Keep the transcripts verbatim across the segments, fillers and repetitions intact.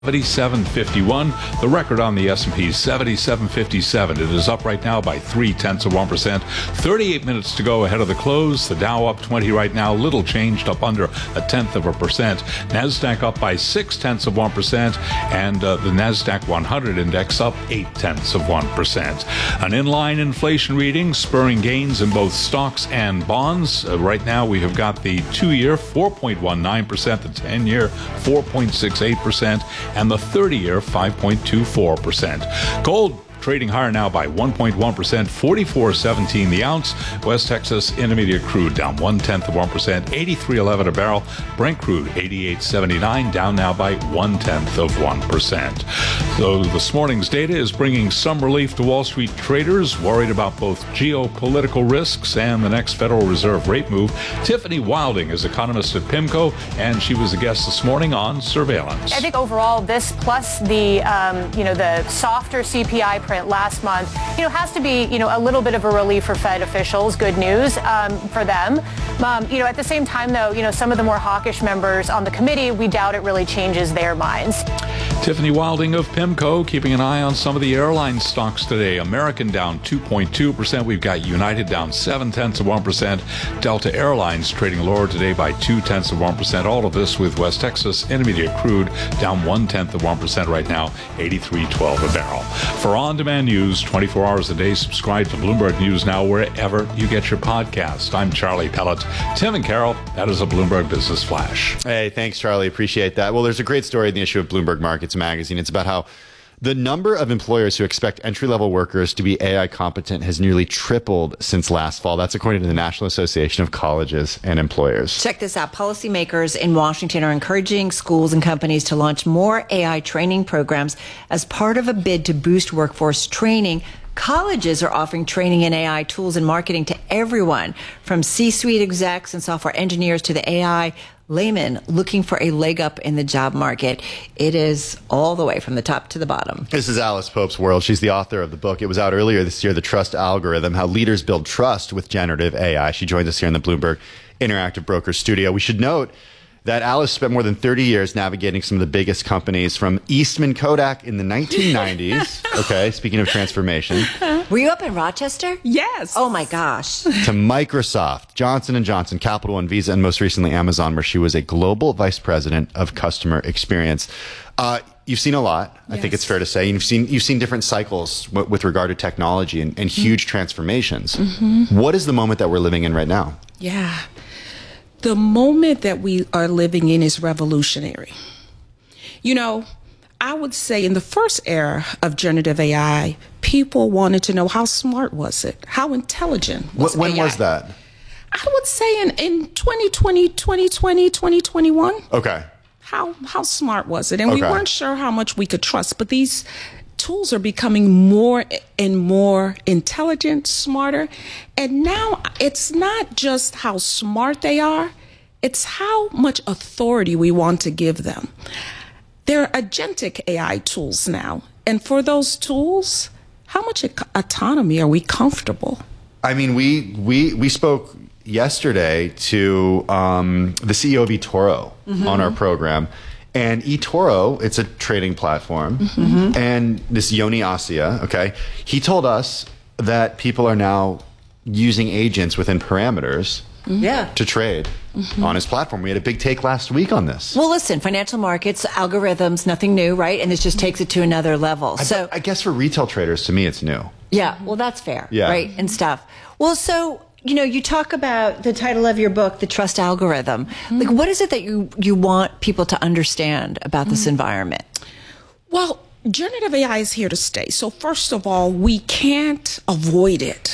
seventy-seven fifty-one. The record on the S and P is seventy-seven fifty-seven. It is up right now by three tenths of one percent. thirty-eight minutes to go ahead of the close. The Dow up twenty right now, little changed, up under a tenth of a percent. Nasdaq up by six tenths of one percent, and uh, the Nasdaq one hundred index up eight tenths of one percent. An inline inflation reading spurring gains in both stocks and bonds. Uh, right now we have got the two-year four point one nine percent, the ten-year four point six eight percent. And the thirty-year five point two four percent. Gold trading higher now by one point one percent, forty-four seventeen the ounce. West Texas Intermediate crude down one tenth of one percent, eighty-three eleven a barrel. Brent crude eighty-eight seventy-nine, down now by one tenth of one percent. So this morning's data is bringing some relief to Wall Street traders worried about both geopolitical risks and the next Federal Reserve rate move. Tiffany Wilding is economist at PIMCO, and she was a guest this morning on Surveillance. I think overall this plus the um, you know the softer C P I print last month, you know, has to be, you know, a little bit of a relief for Fed officials. Good news um, for them. Um, you know, at the same time, though, you know, some of the more hawkish members on the committee, we doubt it really changes their minds. Tiffany Wilding of PIMCO keeping an eye on some of the airline stocks today. American down two point two percent. We've got United down seven tenths of one percent. Delta Airlines trading lower today by two tenths of one percent. All of this with West Texas Intermediate crude down one tenth of one percent right now, eighty-three twelve a barrel. For on-demand news, twenty-four hours a day, subscribe to Bloomberg News Now wherever you get your podcast. I'm Charlie Pellet. Tim and Carol, that is a Bloomberg Business Flash. Hey, thanks, Charlie. Appreciate that. Well, there's a great story in the issue of Bloomberg Markets Magazine. It's about how the number of employers who expect entry-level workers to be A I competent has nearly tripled since last fall. That's according to the National Association of Colleges and Employers. Check this out. Policymakers in Washington are encouraging schools and companies to launch more A I training programs as part of a bid to boost workforce training. Colleges are offering training in A I tools and marketing to everyone, from C-suite execs and software engineers to the A I layman looking for a leg up in the job market. It is all the way from the top to the bottom. This is Alice Pope's world. She's the author of the book. It was out earlier this year, The Trust Algorithm, How Leaders Build Trust with Generative A I. She joins us here in the Bloomberg Interactive Brokers studio. We should note that Alice spent more than thirty years navigating some of the biggest companies, from Eastman Kodak in the nineteen nineties. Okay, speaking of transformation. Were you up in Rochester? Yes. Oh my gosh. To Microsoft, Johnson and Johnson, Capital One, Visa, and most recently Amazon, where she was a global vice president of customer experience. Uh, you've seen a lot. I Yes. think it's fair to say. You've seen you've seen different cycles w- with regard to technology and, and mm-hmm. huge transformations. Mm-hmm. What is the moment that we're living in right now? Yeah. The moment that we are living in is revolutionary. You know, I would say in the first era of generative A I, people wanted to know, how smart was it? How intelligent was Wh- when A I? was that? I would say in, in twenty twenty, twenty twenty, twenty twenty-one. Okay. How how smart was it? And we Okay. weren't sure how much we could trust. But these tools are becoming more and more intelligent, smarter. And now it's not just how smart they are, it's how much authority we want to give them. They're agentic A I tools now. And for those tools, how much autonomy are we comfortable? I mean, we we we spoke yesterday to um, the C E O of eToro mm-hmm. on our program. And eToro, it's a trading platform. Mm-hmm. And this Yoni Asia, okay, he told us that people are now using agents within parameters Yeah. to trade mm-hmm. on his platform. We had a big take last week on this. Well, listen, financial markets, algorithms, nothing new, right? And this just takes it to another level. I, So I guess for retail traders, to me, it's new. yeah, well, that's fair, Yeah. right? And stuff. Well, so, you know, you talk about the title of your book, The Trust Algorithm. Mm-hmm. Like, what is it that you, you want people to understand about this mm-hmm. environment? Well, generative A I is here to stay. So first of all, we can't avoid it.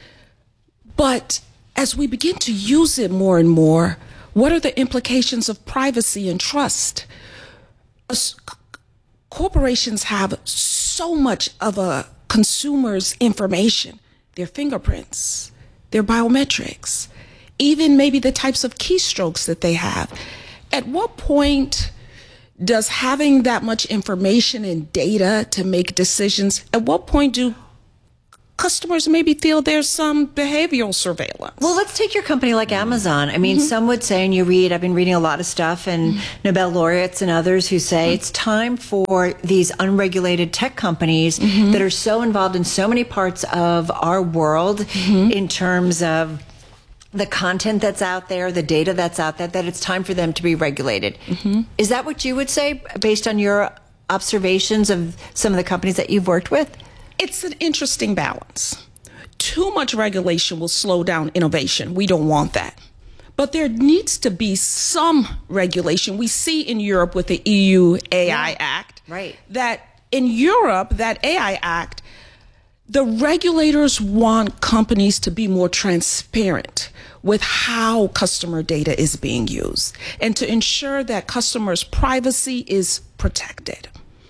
But as we begin to use it more and more, what are the implications of privacy and trust? As corporations have so much of a consumer's information, their fingerprints, their biometrics, even maybe the types of keystrokes that they have. At what point does having that much information and data to make decisions, at what point do customers maybe feel there's some behavioral surveillance. Well, let's take your company like Amazon. I mean, mm-hmm. some would say, and you read, I've been reading a lot of stuff, and mm-hmm. Nobel laureates and others who say mm-hmm. it's time for these unregulated tech companies mm-hmm. that are so involved in so many parts of our world mm-hmm. in terms of the content that's out there, the data that's out there, that it's time for them to be regulated. Mm-hmm. Is that what you would say based on your observations of some of the companies that you've worked with? It's an interesting balance. Too much regulation will slow down innovation. We don't want that. But there needs to be some regulation. We see in Europe with the E U A I yeah. Act right. that in Europe, that A I Act, the regulators want companies to be more transparent with how customer data is being used and to ensure that customers' privacy is protected.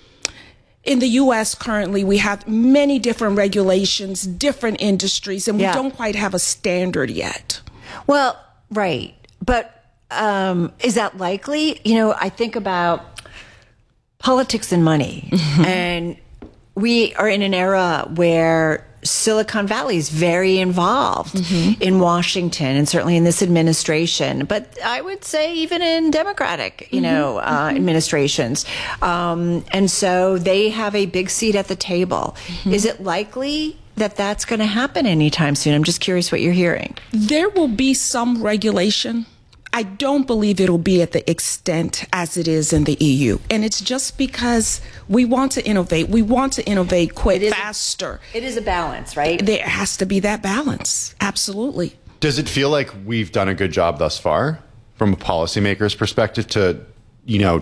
In the U S currently, we have many different regulations, different industries, and we yeah. don't quite have a standard yet. Well, right. But um, is that likely? You know, I think about politics and money, mm-hmm. and we are in an era where Silicon Valley is very involved mm-hmm. in Washington and certainly in this administration, but I would say even in Democratic, you mm-hmm. know, uh, mm-hmm. administrations. Um, and so they have a big seat at the table. Mm-hmm. Is it likely that that's going to happen anytime soon? I'm just curious what you're hearing. There will be some regulation. I don't believe it'll be at the extent as it is in the E U. And it's just because we want to innovate. We want to innovate quick, it faster. A, it is a balance, right? There has to be that balance. Absolutely. Does it feel like we've done a good job thus far from a policymaker's perspective to, you know,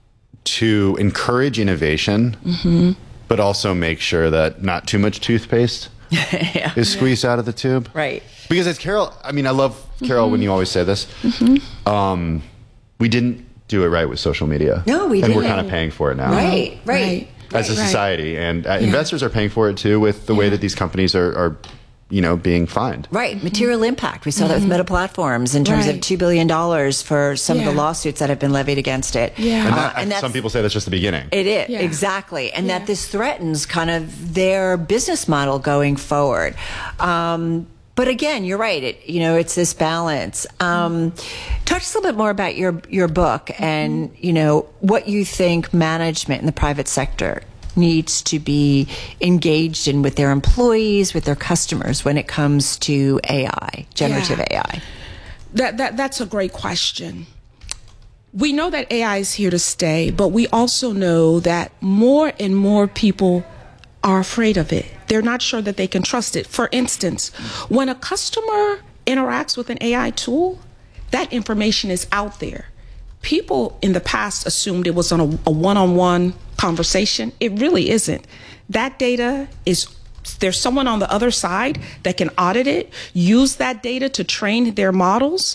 to encourage innovation, mm-hmm. but also make sure that not too much toothpaste yeah. is squeezed yeah. out of the tube? Right. Because as Carol, I mean, I love Carol mm-hmm. when you always say this. Mm-hmm. Um, we didn't do it right with social media. No, we and didn't. And we're kind of paying for it now. Right, right. As a right. society. And uh, yeah. investors are paying for it too with the yeah. way that these companies are, are you know, being fined. Right. Mm-hmm. Material impact. We saw mm-hmm. that with Meta Platforms in terms right. of two billion dollars for some yeah. of the lawsuits that have been levied against it. Yeah. And, that, uh, and some people say that's just the beginning. It is. Yeah. Exactly. And yeah. that this threatens kind of their business model going forward. Um, But again, you're right. It, you know, it's this balance. Um, talk to us a little bit more about your your book and, you know, what you think management in the private sector needs to be engaged in with their employees, with their customers when it comes to A I, generative yeah. A I. That that that's a great question. We know that A I is here to stay, but we also know that more and more people are afraid of it. They're not sure that they can trust it. For instance, when a customer interacts with an A I tool, that information is out there. People in the past assumed it was on a, a one-on-one conversation. It really isn't. That data is, there's someone on the other side that can audit it, use that data to train their models.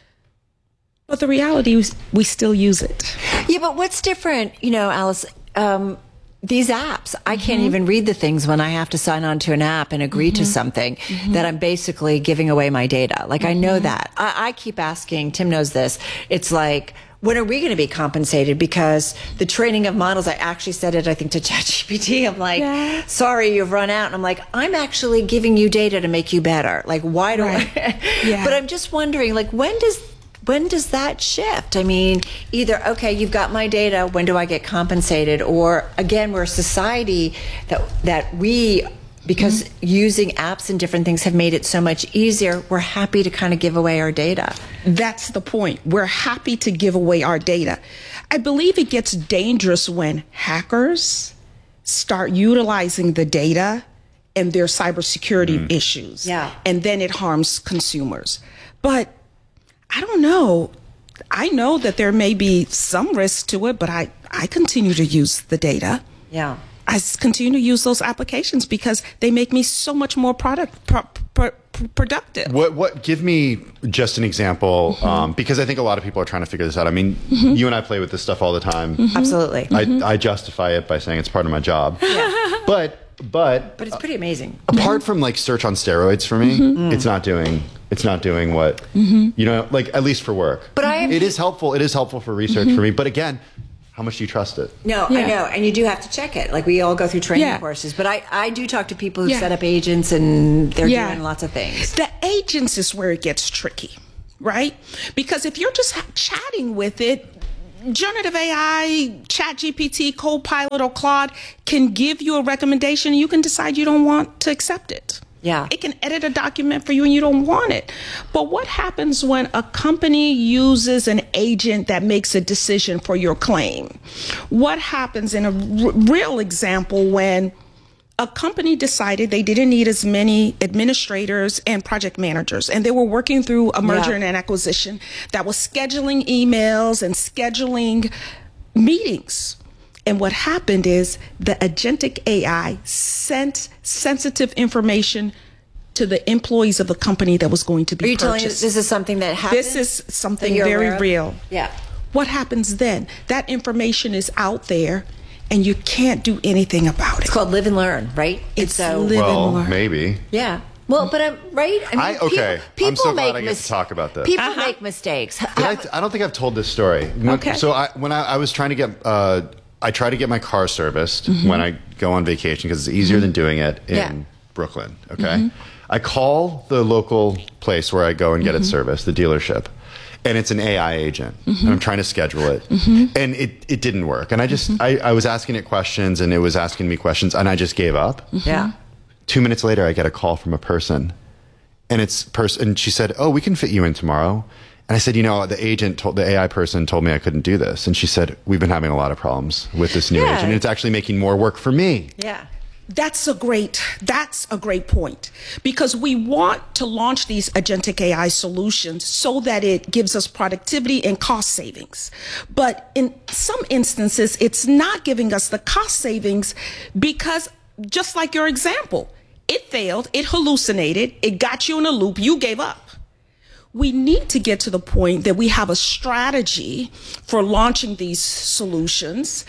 But the reality is we still use it. Yeah, but what's different, you know, Alice, um, these apps, I mm-hmm. can't even read the things when I have to sign on to an app and agree mm-hmm. to something mm-hmm. that I'm basically giving away my data. Like, mm-hmm. I know that. I, I keep asking, Tim knows this, it's like, when are we going to be compensated? Because the training of models, I actually said it, I think, to ChatGPT. I'm like, yeah. sorry, you've run out. And I'm like, I'm actually giving you data to make you better. Like, why do right. I? yeah. But I'm just wondering, like, when does When does that shift? I mean, either, okay, you've got my data, when do I get compensated? Or again, we're a society that that we, because mm-hmm. using apps and different things have made it so much easier, we're happy to kind of give away our data. That's the point. We're happy to give away our data. I believe it gets dangerous when hackers start utilizing the data and their cybersecurity mm. issues. Yeah. And then it harms consumers. But I don't know. I know that there may be some risk to it, but I, I continue to use the data. Yeah. I continue to use those applications because they make me so much more product pro, pro, productive. What? What? Give me just an example, mm-hmm. um, because I think a lot of people are trying to figure this out. I mean, mm-hmm. you and I play with this stuff all the time. Mm-hmm. Absolutely. I, mm-hmm. I justify it by saying it's part of my job. Yeah. But but but it's pretty amazing. Apart from like search on steroids for me, mm-hmm. it's not doing. It's not doing what, mm-hmm. you know, like at least for work. But I am, it is helpful. It is helpful for research mm-hmm. for me. But again, how much do you trust it? No, Yeah. I know. And you do have to check it. Like we all go through training Yeah. courses. But I, I do talk to people who Yeah. set up agents and they're Yeah. doing lots of things. The agents is where it gets tricky, right? Because if you're just ha- chatting with it, generative A I, ChatGPT, Copilot, or Claude can give you a recommendation and you can decide you don't want to accept it. Yeah. It can edit a document for you and you don't want it. But what happens when a company uses an agent that makes a decision for your claim? What happens in a r- real example when a company decided they didn't need as many administrators and project managers, and they were working through a merger Yeah. and an acquisition that was scheduling emails and scheduling meetings. And what happened is the agentic A I sent sensitive information to the employees of the company that was going to be Are you telling us purchased. this is something that happened? This is something that you're very aware of? real. Yeah. What happens then? That information is out there and you can't do anything about it. It's called live and learn, right? It's so live Well, and learn. maybe. yeah. Well, but I'm right. I mean, I- okay. People, I'm so people glad make I get to talk about this. People Uh-huh. make mistakes. Did I, I don't think I've told this story. When- Okay. So I, when I, I was trying to get, uh, I try to get my car serviced when I go on vacation because it's easier than doing it in Yeah. Brooklyn. Okay. I call the local place where I go and get it serviced, the dealership. And it's an A I agent, and I'm trying to schedule it, and it, it didn't work. And I just I, I was asking it questions, and it was asking me questions, and I just gave up. yeah. Two minutes later, I get a call from a person, and it's person. And she said, "Oh, we can fit you in tomorrow." And I said, "You know, the agent told the A I person told me I couldn't do this." And she said, "We've been having a lot of problems with this new Yeah. agent, and it's actually making more work for me." Yeah. That's a great, that's a great point, because we want to launch these agentic A I solutions so that it gives us productivity and cost savings. But in some instances, it's not giving us the cost savings because, just like your example, it failed, it hallucinated, it got you in a loop, you gave up. We need to get to the point that we have a strategy for launching these solutions,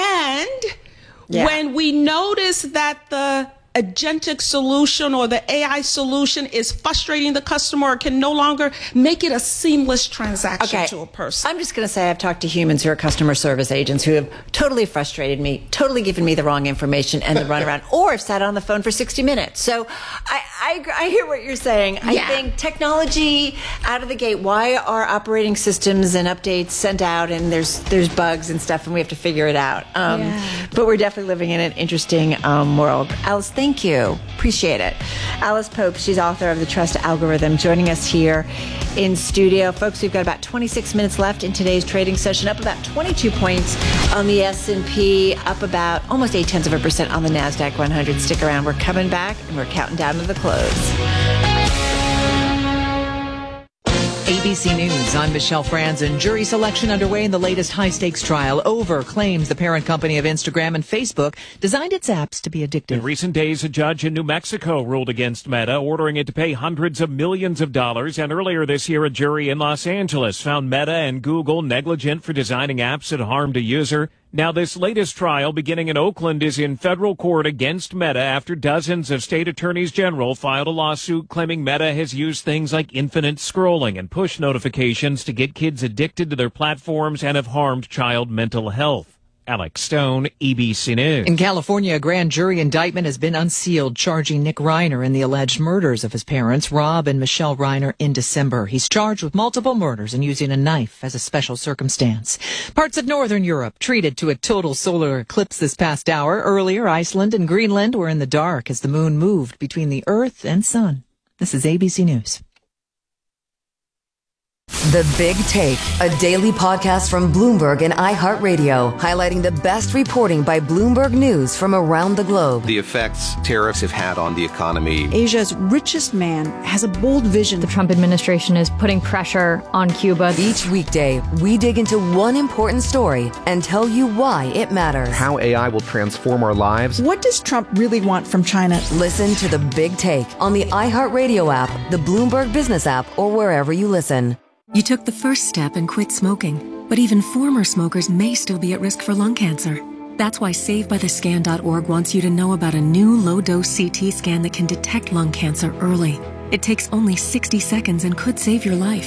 and Yeah. when we notice that the agentic solution or the A I solution is frustrating the customer or can no longer make it a seamless transaction Okay. to a person. I'm just going to say I've talked to humans who are customer service agents who have totally frustrated me, totally given me the wrong information and the runaround, or have sat on the phone for sixty minutes. So I, I, I hear what you're saying. I Yeah. think technology out of the gate, why are operating systems and updates sent out and there's there's bugs and stuff and we have to figure it out. Um, Yeah. But we're definitely living in an interesting um, world. Alice, thank you. Appreciate it. Alice Pope, she's author of The Trust Algorithm, joining us here in studio. Folks, we've got about twenty-six minutes left in today's trading session, up about twenty-two points on the S and P, up about almost eight tenths of a percent on the NASDAQ one hundred. Stick around. We're coming back and we're counting down to the close. A B C News, I'm Michelle Franzen. Jury selection underway in the latest high-stakes trial. Over claims the parent company of Instagram and Facebook designed its apps to be addictive. In recent days, a judge in New Mexico ruled against Meta, ordering it to pay hundreds of millions of dollars. And earlier this year, a jury in Los Angeles found Meta and Google negligent for designing apps that harmed a user. Now, this latest trial, beginning in Oakland, is in federal court against Meta after dozens of state attorneys general filed a lawsuit claiming Meta has used things like infinite scrolling and push notifications to get kids addicted to their platforms and have harmed child mental health. Alex Stone, A B C News. In California, a grand jury indictment has been unsealed, charging Nick Reiner in the alleged murders of his parents, Rob and Michelle Reiner, in December. He's charged with multiple murders and using a knife as a special circumstance. Parts of northern Europe treated to a total solar eclipse this past hour. Earlier, Iceland and Greenland were in the dark as the moon moved between the Earth and sun. This is A B C News. The Big Take, a daily podcast from Bloomberg and iHeartRadio, highlighting the best reporting by Bloomberg News from around the globe. The effects tariffs have had on the economy. Asia's richest man has a bold vision. The Trump administration is putting pressure on Cuba. Each weekday, we dig into one important story and tell you why it matters. How A I will transform our lives. What does Trump really want from China? Listen to The Big Take on the iHeartRadio app, the Bloomberg Business app, or wherever you listen. You took the first step and quit smoking, but even former smokers may still be at risk for lung cancer. That's why Save By The Scan dot org wants you to know about a new low-dose C T scan that can detect lung cancer early. It takes only sixty seconds and could save your life.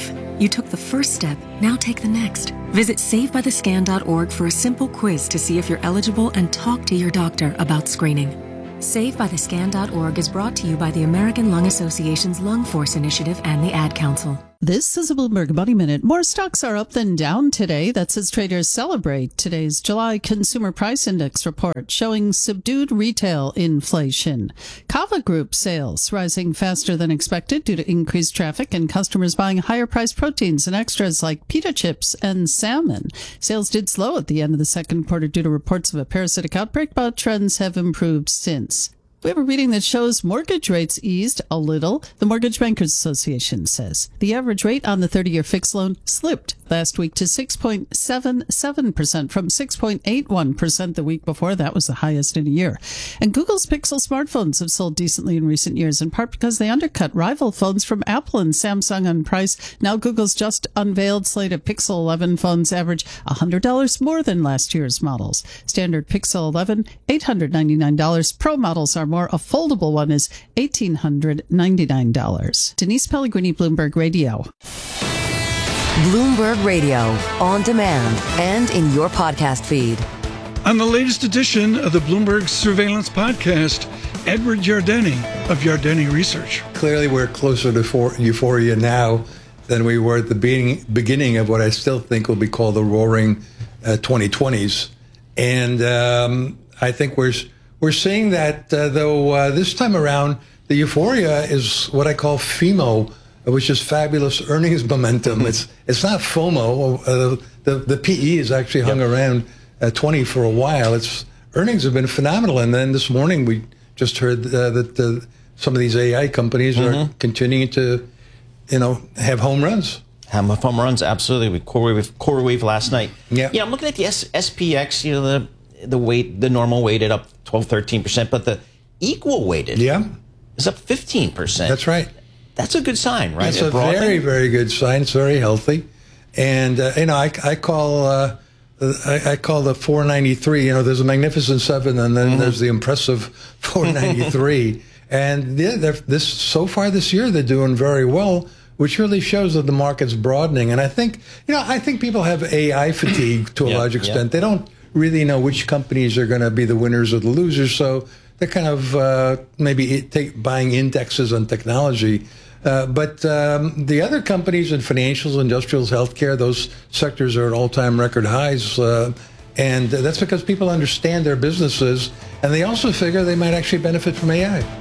You took the first step, now take the next. Visit save by the scan dot org for a simple quiz to see if you're eligible and talk to your doctor about screening. save by the scan dot org is brought to you by the American Lung Association's Lung Force Initiative and the Ad Council. This is a Bloomberg Money Minute. More stocks are up than down today. That's as traders celebrate today's July Consumer Price Index report showing subdued retail inflation. Kava Group sales rising faster than expected due to increased traffic and customers buying higher priced proteins and extras like pita chips and salmon. Sales did slow at the end of the second quarter due to reports of a parasitic outbreak, but trends have improved since. We have a reading that shows mortgage rates eased a little. The Mortgage Bankers Association says the average rate on the thirty-year fixed loan slipped last week to six point seven seven percent from six point eight one percent the week before. That was the highest in a year. And Google's Pixel smartphones have sold decently in recent years, in part because they undercut rival phones from Apple and Samsung on price. Now Google's just unveiled slate of Pixel eleven phones average one hundred dollars more than last year's models. Standard Pixel eleven, eight hundred ninety-nine dollars. Pro models are more. A foldable one is one thousand eight hundred ninety-nine dollars. Denise Pellegrini, Bloomberg Radio. Bloomberg Radio, on demand and in your podcast feed. On the latest edition of the Bloomberg Surveillance Podcast, Edward Yardeni of Yardeni Research. Clearly, we're closer to for- euphoria now than we were at the beginning, beginning of what I still think will be called the roaring uh, twenty twenties. And um, I think we're we're seeing that, uh, though, uh, this time around, the euphoria is what I call FEMO, which is fabulous earnings momentum. Mm-hmm. It's it's not FOMO. Uh, the the P E has actually hung yep. around at twenty for a while. It's earnings have been phenomenal, and then this morning we just heard uh, that uh, some of these A I companies mm-hmm. are continuing to, you know, have home runs. Have home runs, absolutely. With CoreWeave, CoreWeave last night. Yeah, yeah. I'm looking at the S- SPX. You know, the the weight, the normal weighted up twelve, thirteen percent, but the equal weighted, yeah, is up fifteen percent. That's right. That's a good sign, right? It's a very, very good sign. It's very healthy, and uh, you know, I, I call uh, I, I call the four ninety-three. You know, there's a magnificent seven, and then mm-hmm. there's the impressive four ninety-three. And yeah, this so far this year they're doing very well, which really shows that the market's broadening. And I think, you know, I think people have A I fatigue to a yeah, large extent. Yeah. They don't really know which companies are going to be the winners or the losers, so they're kind of uh, maybe take, buying indexes on technology. Uh, but um, the other companies in financials, industrials, healthcare, those sectors are at all-time record highs. Uh, and that's because people understand their businesses, and they also figure they might actually benefit from A I.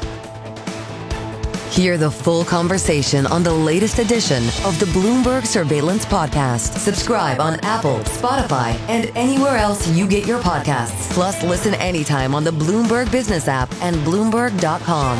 Hear the full conversation on the latest edition of the Bloomberg Surveillance Podcast. Subscribe on Apple, Spotify, and anywhere else you get your podcasts. Plus, listen anytime on the Bloomberg Business app and Bloomberg dot com.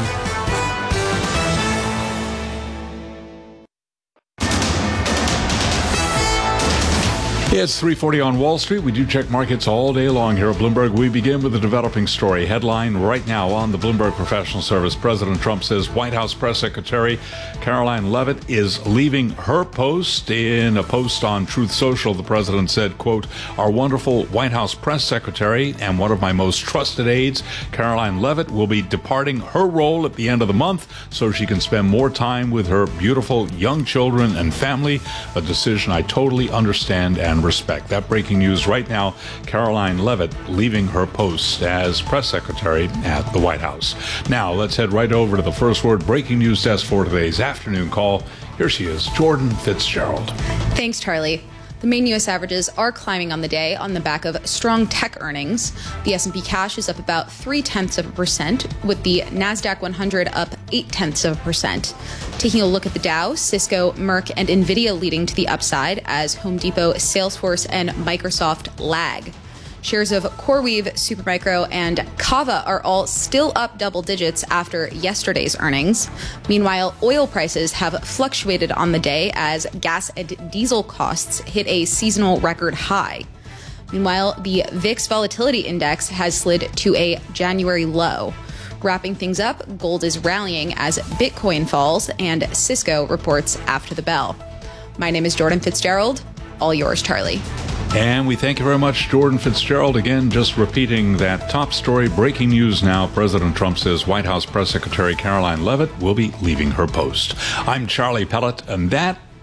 It's three forty on Wall Street. We do check markets all day long here at Bloomberg. We begin with a developing story. Headline right now on the Bloomberg Professional Service. President Trump says White House Press Secretary Karoline Leavitt is leaving her post. In a post on Truth Social, the president said, quote, "Our wonderful White House Press Secretary and one of my most trusted aides, Karoline Leavitt, will be departing her role at the end of the month so she can spend more time with her beautiful young children and family, a decision I totally understand and respect." That breaking news right now, Karoline Leavitt leaving her post as press secretary at the White House. Now, let's head right over to the First Word breaking news desk for today's afternoon call. Here she is, Jordan Fitzgerald. Thanks, Charlie. The main U S averages are climbing on the day on the back of strong tech earnings. The S and P cash is up about three-tenths of a percent, with the NASDAQ one hundred up eight-tenths of a percent. Taking a look at the Dow, Cisco, Merck, and NVIDIA leading to the upside as Home Depot, Salesforce, and Microsoft lag. Shares of CoreWeave, Supermicro, and Kava are all still up double digits after yesterday's earnings. Meanwhile, oil prices have fluctuated on the day as gas and diesel costs hit a seasonal record high. Meanwhile, the V I X Volatility Index has slid to a January low. Wrapping things up, gold is rallying as Bitcoin falls and Cisco reports after the bell. My name is Jordan Fitzgerald. All yours, Charlie. And we thank you very much, Jordan Fitzgerald. Again, just repeating that top story, breaking news now. President Trump says White House Press Secretary Karoline Leavitt will be leaving her post. I'm Charlie Pellet, and that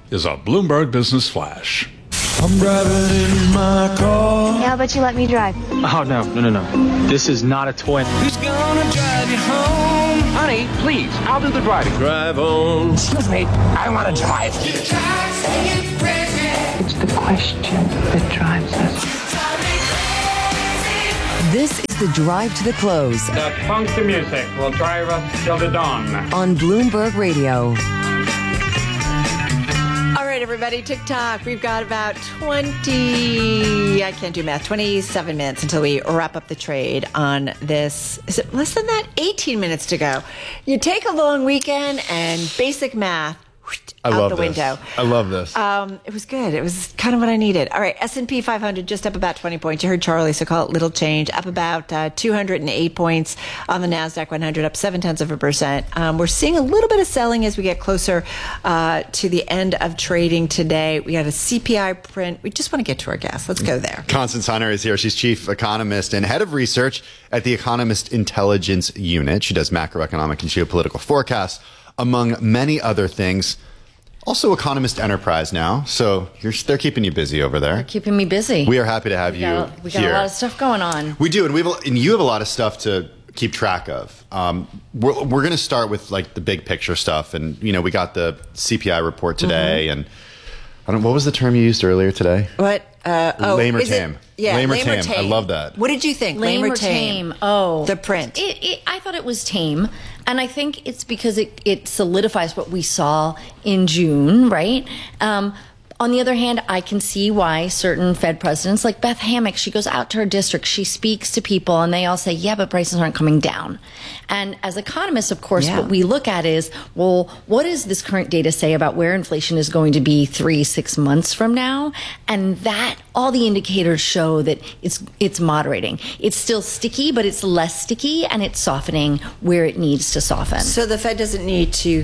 is a Bloomberg Business Flash. I'm driving in my car. How about you let me drive? Oh, no, no, no, no. This is not a toy. Who's gonna drive you home? Honey, please, I'll do the driving. Drive on. Excuse me, I want to drive. It's the question that drives us. This is the Drive to the Close. The funky music will drive us till the dawn. On Bloomberg Radio. All right, everybody, TikTok. We've got about twenty, I can't do math, twenty-seven minutes until we wrap up the trade on this. Is it less than that? eighteen minutes to go. You take a long weekend and basic math I out love the this. window. I love this. Um, it was good. It was kind of what I needed. All right, S and P five hundred just up about twenty points. You heard Charlie, so call it little change. Up about uh, two hundred eight points on the NASDAQ one hundred, up seven tenths of a percent. Um, we're seeing a little bit of selling as we get closer uh, to the end of trading today. We got a C P I print. We just want to get to our guests. Let's go there. Constance Hunter is here. She's chief economist and head of research at the Economist Intelligence Unit. She does macroeconomic and geopolitical forecasts, among many other things. Also Economist Enterprise now, so you're, they're keeping you busy over there. They're keeping me busy. We are happy to have we you got, We got here. a lot of stuff going on. We do, and we have, and you have a lot of stuff to keep track of. Um, we're we're going to start with like the big picture stuff, and you know we got the C P I report today, mm-hmm. and I don't. What was the term you used earlier today? What? Uh, oh, lame or is it- tame? Yeah, lame or lame or tame. I tame. love that. What did you think? Lame, Lame or tame? Oh, the print. It, it, I thought it was tame, and I think it's because it, it solidifies what we saw in June, right? Um, on the other hand, I can see why certain Fed presidents, like Beth Hammack, she goes out to her district, she speaks to people, and they all say, yeah, but prices aren't coming down. And as economists, of course, Yeah. what we look at is, well, what does this current data say about where inflation is going to be three, six months from now? And that, all the indicators show that it's it's moderating. It's still sticky, but it's less sticky, and it's softening where it needs to soften. So the Fed doesn't need to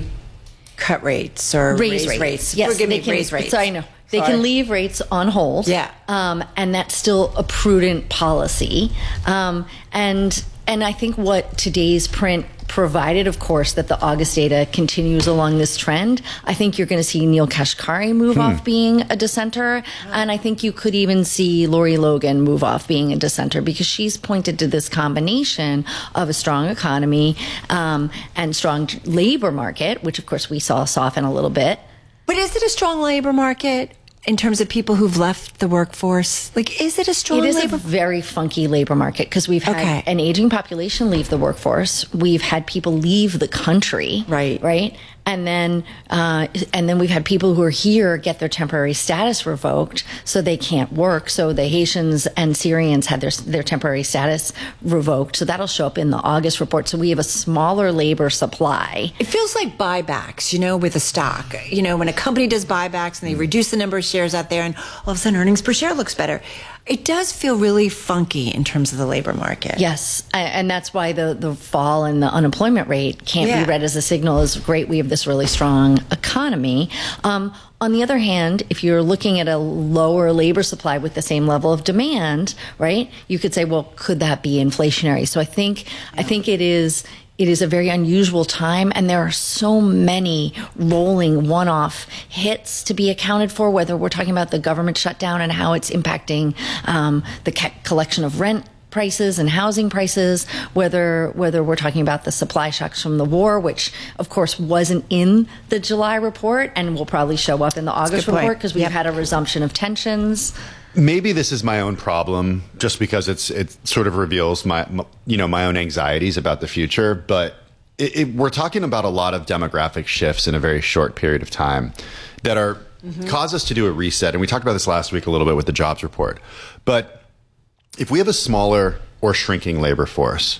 cut rates or raise, raise rates. Yes, Forgive they me, can, raise rates. So I know. They Sorry. can leave rates on hold. Yeah. Um, and that's still a prudent policy. Um, and and I think what today's print provided, of course, that the August data continues along this trend. I think you're going to see Neil Kashkari move Hmm. off being a dissenter. And I think you could even see Lori Logan move off being a dissenter because she's pointed to this combination of a strong economy um, and strong labor market, which, of course, we saw soften a little bit. But is it a strong labor market in terms of people who've left the workforce? Like, is it a strong It is labor a very funky labor market because we've had Okay. an aging population leave the workforce. We've had people leave the country. Right. Right. And then, uh, and then we've had people who are here get their temporary status revoked, so they can't work. So the Haitians and Syrians had their their temporary status revoked. So that'll show up in the August report. So we have a smaller labor supply. It feels like buybacks, you know, with a stock. You know, when a company does buybacks and they reduce the number of shares out there and all of a sudden earnings per share looks better. It does feel really funky in terms of the labor market. Yes, and that's why the, the fall in the unemployment rate can't Yeah. be read as a signal as great. We have this really strong economy. Um, on the other hand, if you're looking at a lower labor supply with the same level of demand, right, you could say, well, could that be inflationary? So I think I think it is. It is a very unusual time, and there are so many rolling one-off hits to be accounted for, whether we're talking about the government shutdown and how it's impacting um, the ca- collection of rent prices and housing prices, whether whether we're talking about the supply shocks from the war, which, of course, wasn't in the July report and will probably show up in the August good point. report because we've Yep. had a resumption of tensions. Maybe this is my own problem, just because it's it sort of reveals my, my you know my own anxieties about the future. But it, it, we're talking about a lot of demographic shifts in a very short period of time that are mm-hmm. cause us to do a reset. And we talked about this last week a little bit with the jobs report. But if we have a smaller or shrinking labor force,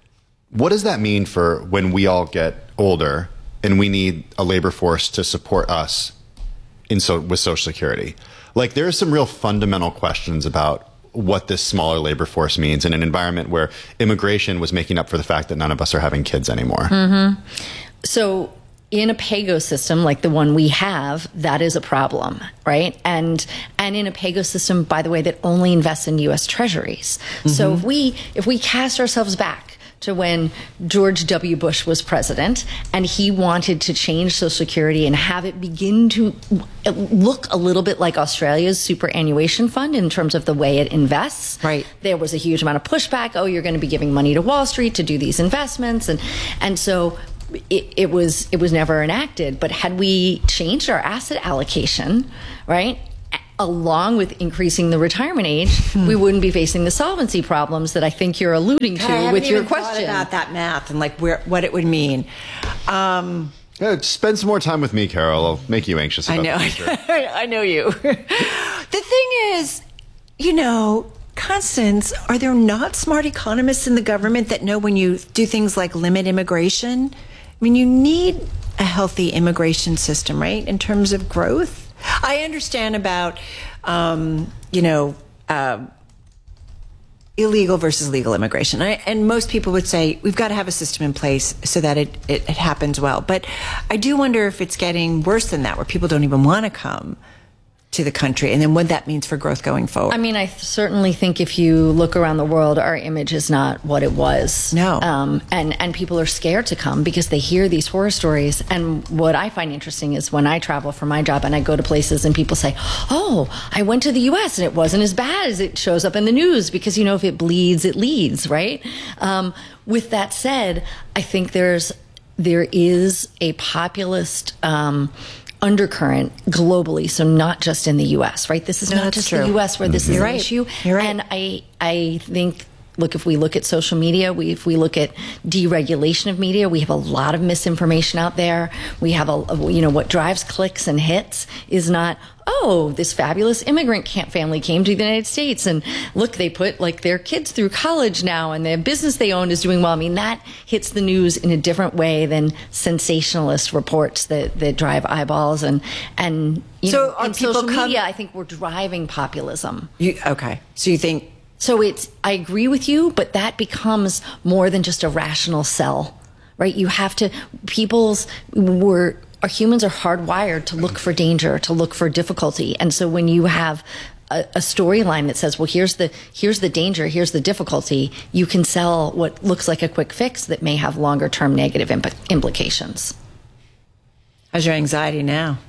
what does that mean for when we all get older and we need a labor force to support us in so with Social Security? Like, there are some real fundamental questions about what this smaller labor force means in an environment where immigration was making up for the fact that none of us are having kids anymore. Mm-hmm. So in a PAYGO system like the one we have, that is a problem, right? And and in a PAYGO system, by the way, that only invests in U S Treasuries. Mm-hmm. So if we if we cast ourselves back to when George W. Bush was president, and he wanted to change Social Security and have it begin to look a little bit like Australia's superannuation fund in terms of the way it invests. Right. There was a huge amount of pushback. Oh, you're going to be giving money to Wall Street to do these investments, and and so it, it was it was never enacted. But had we changed our asset allocation, right, along with increasing the retirement age, hmm. we wouldn't be facing the solvency problems that I think you're alluding to God, with your even question about that math and like where what it would mean. Um, yeah, spend some more time with me, Carol. I'll make you anxious about I know. the future. I know you. The thing is, you know, Constance, are there not smart economists in the government that know when you do things like limit immigration? I mean, you need a healthy immigration system, right, in terms of growth? I understand about, um, you know, uh, illegal versus legal immigration. I, and most people would say we've got to have a system in place so that it, it, it happens well. But I do wonder if it's getting worse than that, where people don't even want to come to the country, and then what that means for growth going forward. I mean, I certainly think if you look around the world, our image is not what it was. No. Um, and, and people are scared to come because they hear these horror stories. And what I find interesting is when I travel for my job and I go to places and people say, oh, I went to the U S and it wasn't as bad as it shows up in the news because, you know, if it bleeds, it leads, right? Um, with that said, I think there's there is a populist um undercurrent globally, so not just in the U S, right? This is No, not that's just true. the U S where this You're is an right. issue. You're right. And I, I think, look, if we look at social media, we, if we look at deregulation of media, we have a lot of misinformation out there. We have a, you know, what drives clicks and hits is not, oh, this fabulous immigrant camp family came to the United States and look, they put like their kids through college now and the business they own is doing well. I mean, that hits the news in a different way than sensationalist reports that, that drive eyeballs and, and, you So know, are in people social come- media, I think we're driving populism. You, okay. So you think... So it's, I agree with you, but that becomes more than just a rational sell, right? You have to, people's, we're, our humans are hardwired to look for danger, to look for difficulty. And so when you have a, a storyline that says, well, here's the, here's the danger, here's the difficulty, you can sell what looks like a quick fix that may have longer term negative imp- implications. How's your anxiety now?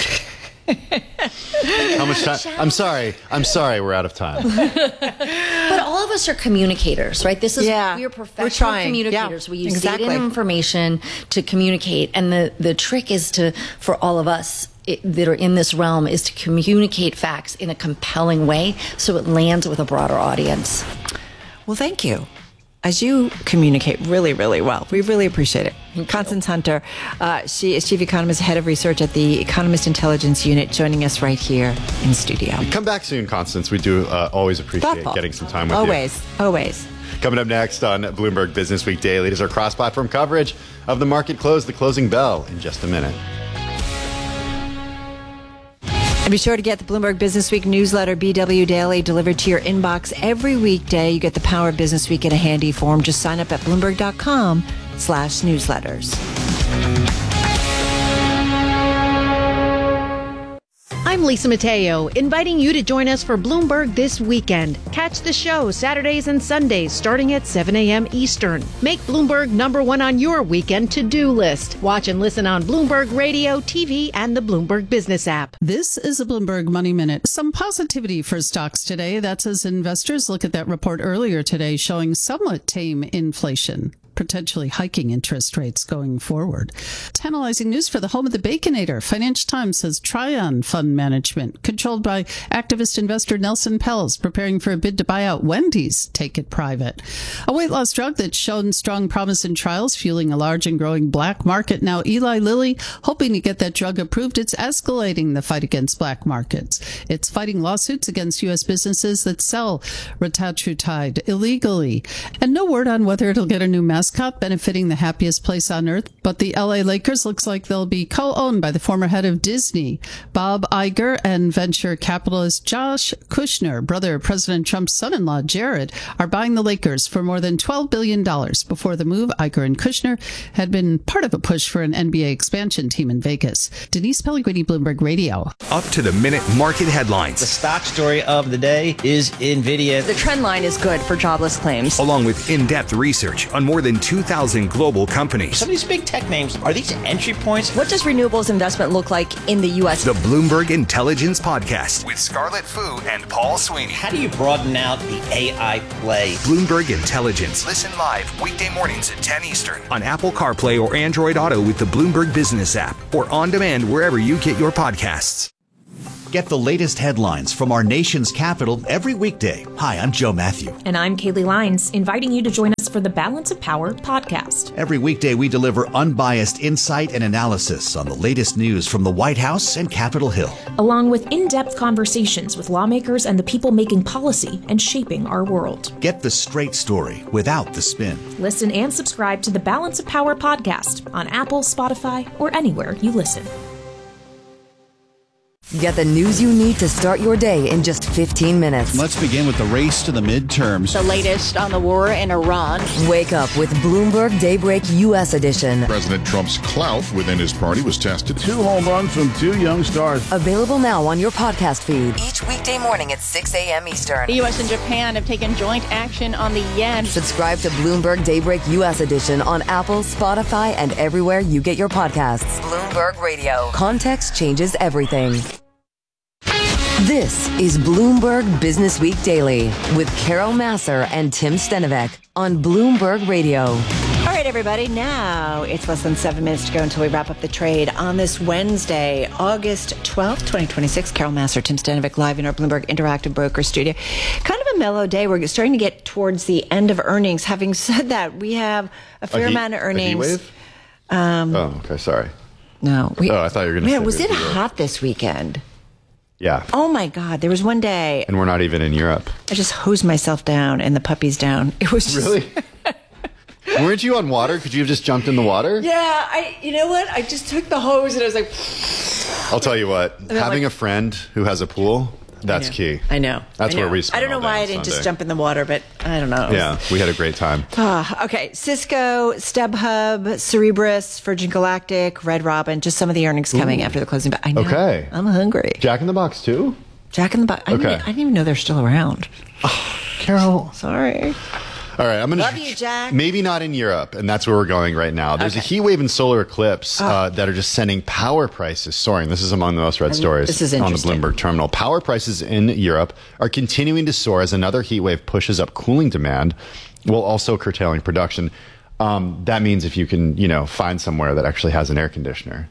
How much time? I'm sorry. I'm sorry. We're out of time. But all of us are communicators, right? This is Yeah, we are we're professional trying. communicators. Yeah, we use exactly. data and information to communicate, and the the trick is to for all of us it, that are in this realm is to communicate facts in a compelling way so it lands with a broader audience. Well, thank you. As you communicate really, really well. We really appreciate it. Constance Hunter, uh, she is Chief Economist, Head of Research at the Economist Intelligence Unit, joining us right here in studio. Come back soon, Constance. We do uh, always appreciate Thoughtful. getting some time with Always, you. always. Coming up next on Bloomberg Business Week Daily is our cross-platform coverage of the market close, the closing bell, in just a minute. And be sure to get the Bloomberg Business Week newsletter, B W Daily, delivered to your inbox every weekday. You get the Power of Business Week in a handy form. Just sign up at Bloomberg.com slash newsletters. I'm Lisa Mateo, inviting you to join us for Bloomberg This Weekend. Catch the show Saturdays and Sundays starting at seven a.m. Eastern. Make Bloomberg number one on your weekend to-do list. Watch and listen on Bloomberg Radio, T V, and the Bloomberg Business app. This is a Bloomberg Money Minute. Some positivity for stocks today. That's as investors look at that report earlier today showing somewhat tame inflation, potentially hiking interest rates going forward. Tantalizing news for the home of the Baconator. Financial Times says Trion Fund Management, controlled by activist investor Nelson Pelz, preparing for a bid to buy out Wendy's, take it private. A weight loss drug that's shown strong promise in trials, fueling a large and growing black market. Now Eli Lilly, hoping to get that drug approved, it's escalating the fight against black markets. It's fighting lawsuits against U S businesses that sell retatrutide illegally. And no word on whether it'll get a new master mascot, benefiting the happiest place on earth. But the L A Lakers looks like they'll be co-owned by the former head of Disney, Bob Iger, and venture capitalist Josh Kushner, brother of President Trump's son-in-law, Jared, are buying the Lakers for more than twelve billion dollars. Before the move, Iger and Kushner had been part of a push for an N B A expansion team in Vegas. Denise Pellegrini, Bloomberg Radio. Up to the minute market headlines. The stock story of the day is NVIDIA. The trend line is good for jobless claims. Along with in-depth research on more than two thousand global companies. Some of these big tech names, are these entry points? What does renewables investment look like in the U S? The Bloomberg Intelligence Podcast with Scarlett Fu and Paul Sweeney. How do you broaden out the A I play? Bloomberg Intelligence. Listen live weekday mornings at ten Eastern on Apple CarPlay or Android Auto with the Bloomberg Business app or on demand wherever you get your podcasts. Get the latest headlines from our nation's capital every weekday. Hi, I'm Joe Matthew. And I'm Kaylee Lyons, inviting you to join us for the Balance of Power podcast. Every weekday, we deliver unbiased insight and analysis on the latest news from the White House and Capitol Hill, along with in-depth conversations with lawmakers and the people making policy and shaping our world. Get the straight story without the spin. Listen and subscribe to the Balance of Power podcast on Apple, Spotify, or anywhere you listen. Get the news you need to start your day in just fifteen minutes. Let's begin with the race to the midterms. The latest on the war in Iran. Wake up with Bloomberg Daybreak U S edition. President Trump's clout within his party was tested. Two home runs from two young stars. Available now on your podcast feed. Each weekday morning at six a.m. Eastern. The U S and Japan have taken joint action on the yen. Subscribe to Bloomberg Daybreak U S edition on Apple, Spotify, and everywhere you get your podcasts. Bloomberg Radio. Context changes everything. This is Bloomberg Business Week Daily with Carol Massar and Tim Stenovec on Bloomberg Radio. All right, everybody. Now it's less than seven minutes to go until we wrap up the trade on this Wednesday, August twelfth, twenty twenty-six. Carol Massar, Tim Stenovec, live in our Bloomberg Interactive Broker studio. Kind of a mellow day. We're starting to get towards the end of earnings. Having said that, we have a fair a heat, amount of earnings. A heat wave? Um, oh, okay. Sorry. No. We, oh, I thought you were going to say. Man, was it hot this weekend? Yeah. Oh my God! There was one day, and we're not even in Europe. I just hosed myself down and the puppies down. It was just, really. Weren't you on water? Could you have just jumped in the water? Yeah, I. You know what? I just took the hose and I was like. I'll tell you what. Having like, a friend who has a pool, that's I key. I know. That's I know. where we spent I don't know why I didn't Sunday. just jump in the water, but I don't know. Yeah, we had a great time. Ah, okay. Cisco, StubHub, Cerebras, Virgin Galactic, Red Robin. Just some of the earnings coming Ooh. after the closing. I know. Okay. I'm hungry. Jack in the Box too. Jack in the Box. I, okay. didn't, I didn't even know they're still around. Oh, Carol. Sorry. All right, I'm gonna love you, Jack. Maybe not in Europe, and that's where we're going right now. There's okay. a heat wave and solar eclipse oh. uh, that are just sending power prices soaring. This is among the most read stories this is on the interesting. Bloomberg terminal. Power prices in Europe are continuing to soar as another heat wave pushes up cooling demand, while also curtailing production. Um, that means if you can, you know, find somewhere that actually has an air conditioner.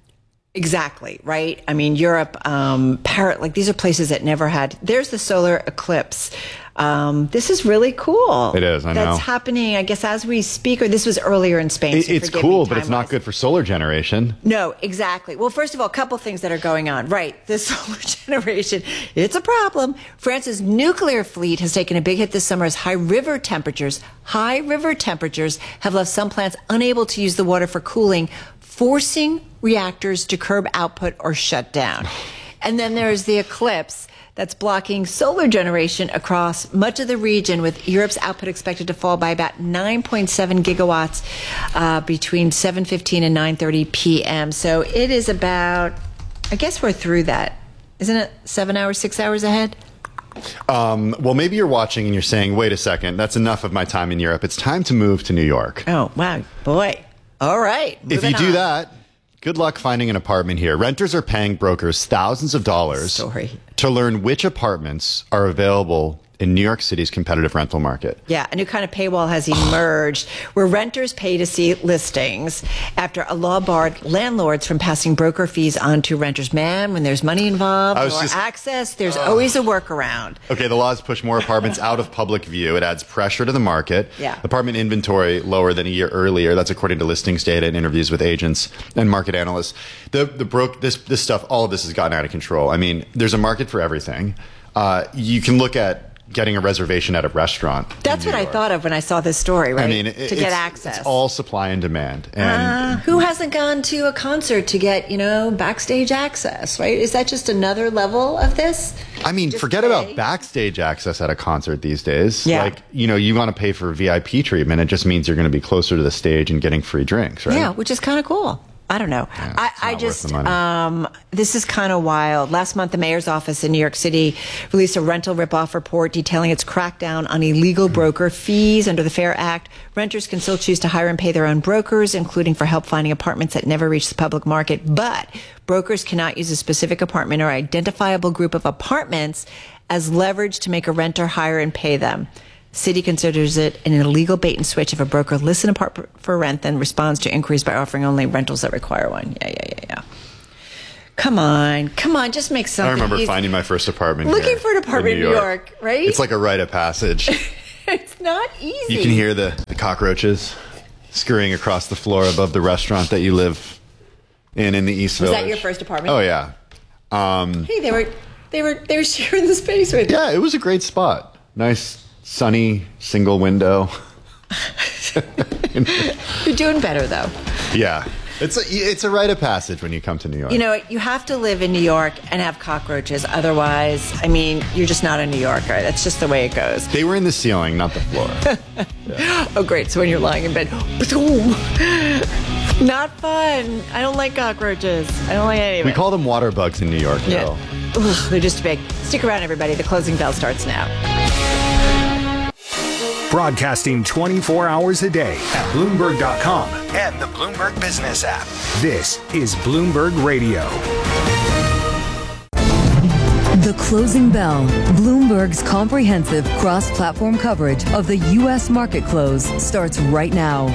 Exactly, right? I mean, Europe, um, Paris, like these are places that never had. There's the solar eclipse. Um, this is really cool. It is, I know. That's happening, I guess, as we speak, or this was earlier in Spain. It, so it's forgive cool, me but it's not time-wise. good for solar generation. No, exactly. Well, first of all, a couple things that are going on. Right, the solar generation, it's a problem. France's nuclear fleet has taken a big hit this summer as high river temperatures, high river temperatures have left some plants unable to use the water for cooling, forcing reactors to curb output or shut down. And then there's the eclipse that's blocking solar generation across much of the region, with Europe's output expected to fall by about nine point seven gigawatts uh, between seven fifteen and nine thirty p.m. So it is about, I guess we're through that. Isn't it seven hours, six hours ahead? Um, well, maybe you're watching and you're saying, wait a second, that's enough of my time in Europe. It's time to move to New York. Oh, wow. Boy. All right. If you moving do on. that, good luck finding an apartment here. Renters are paying brokers thousands of dollars Sorry. to learn which apartments are available in New York City's competitive rental market. Yeah, a new kind of paywall has emerged where renters pay to see listings after a law barred landlords from passing broker fees on to renters. Man, when there's money involved I or was just- access, there's Ugh. always a workaround. Okay, the laws push more apartments out of public view. It adds pressure to the market. Yeah. Apartment inventory lower than a year earlier. That's according to listings data and interviews with agents and market analysts. The the broke this this stuff, all of this has gotten out of control. I mean, there's a market for everything. Uh, you can look at getting a reservation at a restaurant. That's what I thought of when I saw this story, right? I mean, it, to it's, get access. It's all supply and demand. And uh, who hasn't gone to a concert to get, you know, backstage access, right? Is that just another level of this? I mean, just forget pay? about backstage access at a concert these days. Yeah. Like, you know, you want to pay for V I P treatment. It just means you're going to be closer to the stage and getting free drinks, right? Yeah, which is kind of cool. I don't know. Yeah, I, I just, um, this is kind of wild. Last month, the mayor's office in New York City released a rental ripoff report detailing its crackdown on illegal broker fees. Under the Fair Act, renters can still choose to hire and pay their own brokers, including for help finding apartments that never reach the public market. But brokers cannot use a specific apartment or identifiable group of apartments as leverage to make a renter hire and pay them. City considers it an illegal bait and switch if a broker lists an apartment for rent, then responds to inquiries by offering only rentals that require one. Yeah, yeah, yeah, yeah. Come on, come on, just make something. I remember easy. finding my first apartment. Looking here for an apartment in New York, York, right? It's like a rite of passage. It's not easy. You can hear the, the cockroaches scurrying across the floor above the restaurant that you live in in the East Was Village. that your first apartment? Oh yeah. Um, hey, they were they were they were sharing the space with you. Yeah, it was a great spot. Nice. Sunny, single window. You're doing better, though. Yeah. It's a, it's a rite of passage when you come to New York. You know, you have to live in New York and have cockroaches. Otherwise, I mean, you're just not a New Yorker. That's just the way it goes. They were in the ceiling, not the floor. Yeah. Oh, great. So when you're lying in bed, boom. Not fun. I don't like cockroaches. I don't like any of it. We call them water bugs in New York, yeah. though. Ugh, they're just big. Stick around, everybody. The closing bell starts now. Broadcasting twenty-four hours a day at Bloomberg dot com and the Bloomberg Business app. This is Bloomberg Radio. The Closing Bell, Bloomberg's comprehensive cross-platform coverage of the U S market close, starts right now.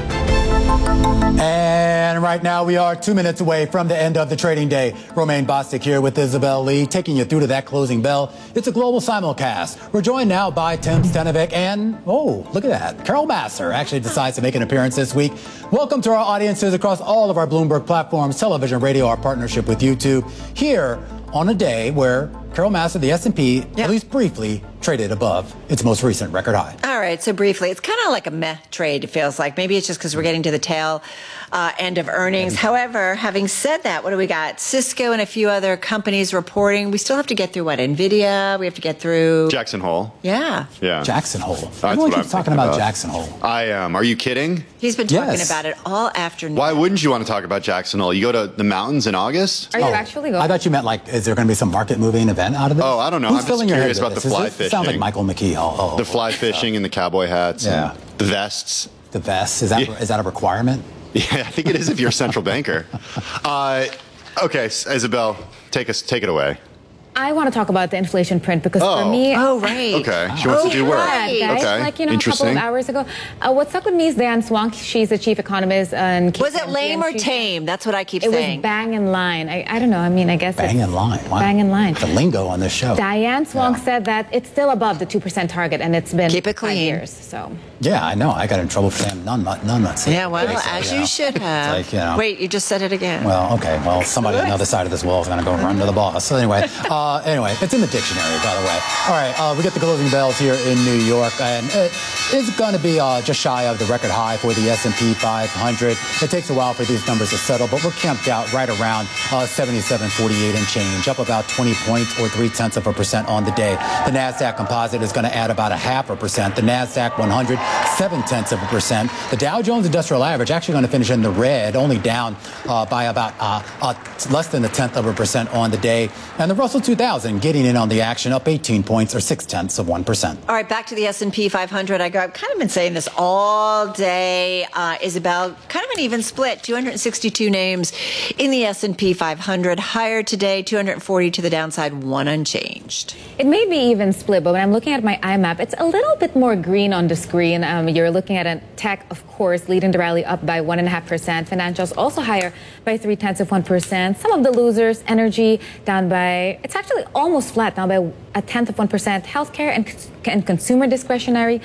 And right now we are two minutes away from the end of the trading day. Romaine Bostick here with Isabel Lee, taking you through to that closing bell. It's a global simulcast. We're joined now by Tim Stenovec and, oh, look at that. Carol Massar actually decides to make an appearance this week. Welcome to our audiences across all of our Bloomberg platforms, television, radio, our partnership with YouTube, here on a day where Carol Massar, the S and P, yep. at least briefly, traded above its most recent record high. All right, so briefly, it's kind of like a meh trade, it feels like. Maybe it's just because we're getting to the tail uh, end of earnings. Yeah. However, having said that, what do we got? Cisco and a few other companies reporting. We still have to get through, what, NVIDIA? We have to get through... Jackson Hole. Yeah. Yeah. Jackson Hole. That's Everyone what keeps I'm talking about, about Jackson Hole. I am. Are you kidding? He's been talking yes. about it all afternoon. Why wouldn't you want to talk about Jackson Hole? You go to the mountains in August? Are you oh, actually going? I thought you meant, like, is there going to be some market-moving event out of this? Oh, I don't know. Who's I'm just curious about the fly fishing. It sounds like Michael McKee. Oh, oh, the fly fishing and the cowboy hats. Yeah. And the vests. The vests? Is that yeah. is that a requirement? Yeah, I think it is if you're a central banker. Uh, okay, Isabel, take us, take it away. I want to talk about the inflation print because oh. for me... Oh, right. Okay, she wants oh, to do work. Right, guys. Okay, like, you know, a couple of hours ago. Uh, what stuck with me is Diane Swonk. She's the chief economist. And was it lame or tame? That's what I keep it saying. It was bang in line. I, I don't know. I mean, I guess Bang it's... in line. Wow. Bang in line. The lingo on this show. Diane Swonk yeah. said that it's still above the two percent target, and it's been keep it clean. five years, so... Yeah, I know. I got in trouble for saying none, none, none. Yeah, well, as you, you should have. Like, you know, wait, you just said it again. Well, okay. Well, somebody on the other side of this wall is going to go run to the boss. So anyway, uh, anyway, it's in the dictionary, by the way. All right, uh, we get the closing bells here in New York, and it is going to be uh, just shy of the record high for the S and P five hundred. It takes a while for these numbers to settle, but we're camped out right around uh, seventy-seven forty-eight and change, up about twenty points or three tenths of a percent on the day. The NASDAQ composite is going to add about a half a percent. The NASDAQ one hundred, seven tenths of a percent. The Dow Jones Industrial Average actually going to finish in the red, only down uh, by about uh, uh, less than a tenth of a percent on the day. And the Russell two thousand getting in on the action, up eighteen points or six tenths of one percent. All right, back to the S and P five hundred. I go, I've kind of been saying this all day, uh, Isabel. Kind of an even split. two hundred sixty-two names in the S and P five hundred. Higher today, two hundred forty to the downside, one unchanged. It may be even split, but when I'm looking at my I map, it's a little bit more green on the screen. Um, you're looking at a tech, of course, leading the rally up by one and a half percent. Financials also higher by three tenths of one percent. Some of the losers, energy down by, it's actually almost flat, down by a tenth of one percent. Healthcare and, and consumer discretionary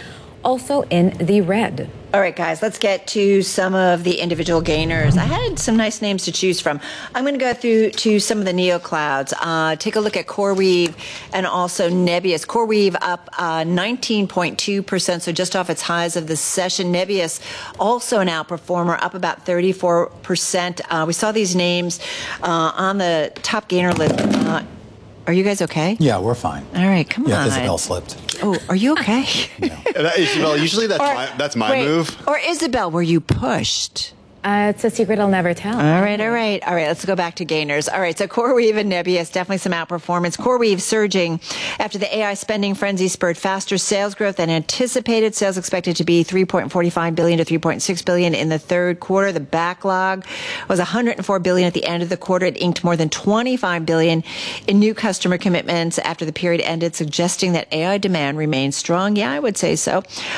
also in the red. All right, guys, let's get to some of the individual gainers. I had some nice names to choose from. I'm going to go through to some of the neoclouds. Uh, take a look at CoreWeave and also Nebius. CoreWeave up uh, nineteen point two percent, so just off its highs of the session. Nebius also an outperformer, up about thirty-four percent. Uh, we saw these names uh, on the top gainer list. Uh, Are you guys okay? Yeah, we're fine. All right, come yeah, on. Isabel slipped. Oh, are you okay? Isabel, usually that's Or- my, that's my wait, move. Or Isabel, were you pushed? Uh, it's a secret I'll never tell. All right, all right, all right. Let's go back to gainers. All right, so CoreWeave and Nebius, definitely some outperformance. CoreWeave surging after the A I spending frenzy spurred faster sales growth than anticipated. Sales expected to be three point four five billion dollars to three point six billion dollars in the third quarter. The backlog was one hundred four billion dollars at the end of the quarter. It inked more than twenty-five billion dollars in new customer commitments after the period ended, suggesting that A I demand remains strong. Yeah, I would say so.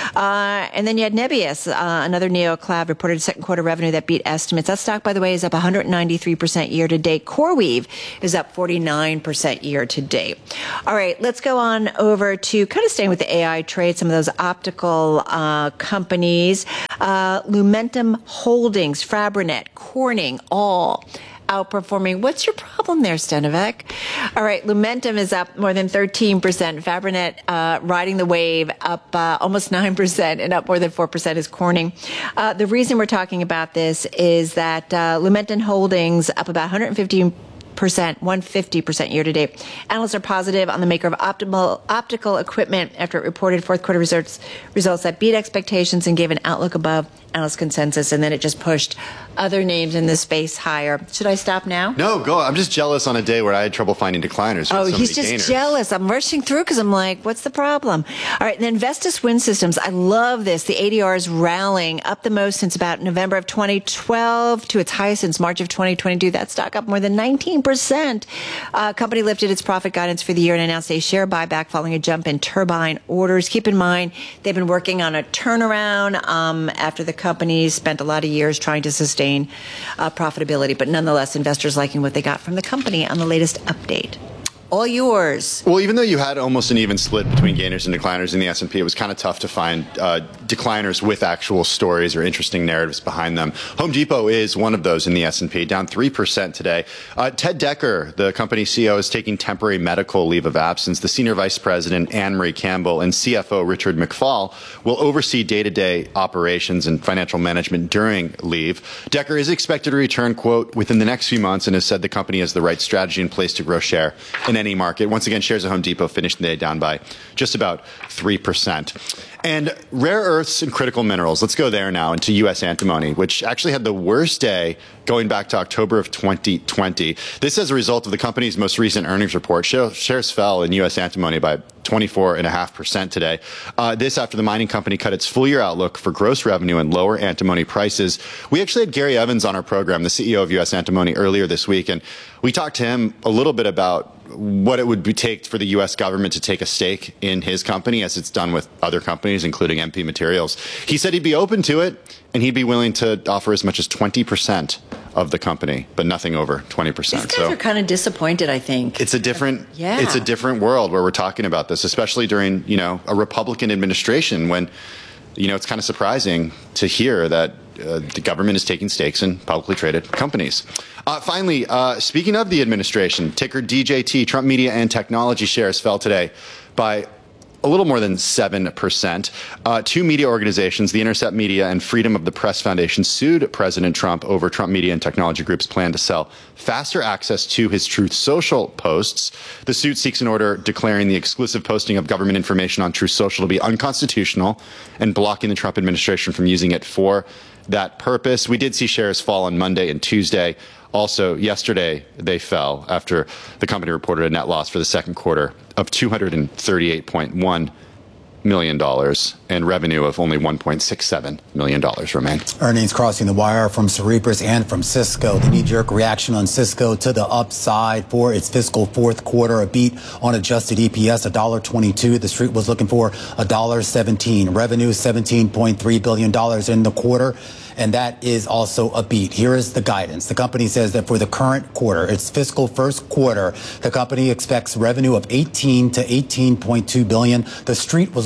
Uh, and then you had Nebius, uh, another neocloud, reported second quarter revenue that beat estimates. That stock, by the way, is up one hundred ninety-three percent year to date. CoreWeave is up forty-nine percent year to date. All right, let's go on over to kind of staying with the A I trade, some of those optical uh, companies. Uh, Lumentum Holdings, Fabrinet, Corning, all outperforming. What's your problem there, Stenovic? All right, Lumentum is up more than thirteen percent. Fabrinet uh, riding the wave, up uh, almost nine percent, and up more than four percent is Corning. Uh, the reason we're talking about this is that uh, Lumentum Holdings up about one hundred fifteen percent, one hundred fifty percent year to date. Analysts are positive on the maker of optimal optical equipment after it reported fourth quarter results results that beat expectations and gave an outlook above analyst consensus, and then it just pushed other names in the space higher. Should I stop now? No, go. I'm just jealous on a day where I had trouble finding decliners. Oh, with so he's many just gainers. jealous. I'm rushing through because I'm like, what's the problem? All right, and then Vestas Wind Systems. I love this. The A D R is rallying up the most since about November of twenty twelve to its highest since March of twenty twenty-two. That stock up more than nineteen percent. Uh, company lifted its profit guidance for the year and announced a share buyback following a jump in turbine orders. Keep in mind, they've been working on a turnaround um, after the company spent a lot of years trying to sustain uh, profitability, but nonetheless, investors liking what they got from the company on the latest update. All yours. Well, even though you had almost an even split between gainers and decliners in the S and P, it was kind of tough to find uh, decliners with actual stories or interesting narratives behind them. Home Depot is one of those in the S and P, down three percent today. Uh, Ted Decker, the company's C E O, is taking temporary medical leave of absence. The senior vice president, Anne-Marie Campbell, and C F O Richard McFall will oversee day-to-day operations and financial management during leave. Decker is expected to return, quote, within the next few months, and has said the company has the right strategy in place to grow share in any market. Once again, shares of Home Depot finished the day down by just about three percent. And rare earths and critical minerals, let's go there now into U S antimony, which actually had the worst day going back to October of twenty twenty. This as a result of the company's most recent earnings report. Shares fell in U S antimony by twenty-four point five percent today. Uh, this after the mining company cut its full year outlook for gross revenue and lower antimony prices. We actually had Gary Evans on our program, the C E O of U S Antimony, earlier this week, and we talked to him a little bit about what it would be take for the U S government to take a stake in his company, as it's done with other companies, including M P Materials. He said he'd be open to it, and he'd be willing to offer as much as twenty percent of the company, but nothing over twenty percent. These guys so are kind of disappointed, I think. it's a different, Yeah. it's a different world where we're talking about this, especially during, you know, a Republican administration when, you know, it's kind of surprising to hear that uh, the government is taking stakes in publicly traded companies. Uh, finally, uh, speaking of the administration, ticker D J T, Trump Media and Technology shares fell today by a little more than seven percent. Uh, two media organizations, The Intercept Media and Freedom of the Press Foundation, sued President Trump over Trump Media and Technology Group's plan to sell faster access to his Truth Social posts. The suit seeks an order declaring the exclusive posting of government information on Truth Social to be unconstitutional and blocking the Trump administration from using it for that purpose. We did see shares fall on Monday and Tuesday. Also, yesterday, they fell after the company reported a net loss for the second quarter of two hundred thirty-eight point one million dollars and revenue of only one point six seven million dollars remain. Earnings crossing the wire from Cerebras and from Cisco. The knee-jerk reaction on Cisco to the upside for its fiscal fourth quarter. A beat on adjusted E P S, one dollar twenty-two. The street was looking for one dollar seventeen. Revenue, seventeen point three billion dollars in the quarter. And that is also a beat. Here is the guidance. The company says that for the current quarter, its fiscal first quarter, the company expects revenue of eighteen to eighteen point two billion. The street was looking